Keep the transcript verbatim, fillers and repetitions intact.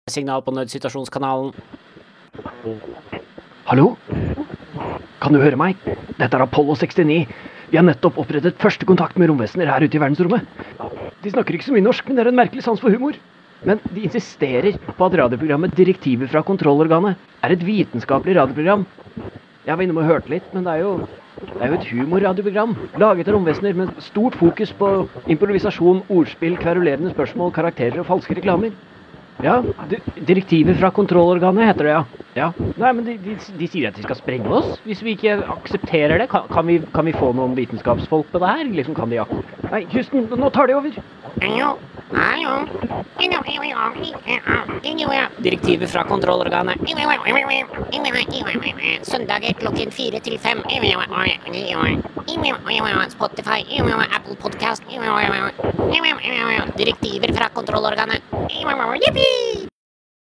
Signal på nødsituasjonskanalen. Hallo? Kan du høre meg? Dette er Apollo sekstini. Vi har nettopp opprettet første kontakt med romvesener her ute i verdensrommet. De snakker ikke så mye norsk, men det er en merkelig sans for humor. Men de insisterer på at radioprogrammet Direktiver fra kontrollorganet er et vitenskapelig radioprogram. Jeg var innom og hørte litt, men det er jo, det er jo et humorradioprogram laget av romvesener med stort fokus på improvisasjon, ordspill, kverulerende spørsmål, karakterer og falske reklamer. Ja, di- direktiver fra kontrollorganet heter det, ja. Ja. Nei, men de, de, de sier at de skal sprenge oss hvis vi ikke aksepterer det. Kan, kan, vi, kan vi få noen vitenskapsfolk på det her? Liksom kan de ak... Nei, Houston, nå tar de over. Direktiver fra kontrollorganet. Søndager klokken fire til fem. Spotify, Apple Podcast. Direktiver fra kontrollorganet. Yippee!